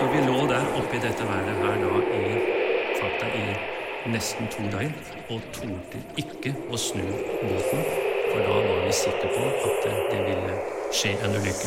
Så vi lå der oppe I dette været her da I nesten 2 døgn, og torde ikke å snu båten, for da var vi sikre på at det ville skje en ulykke.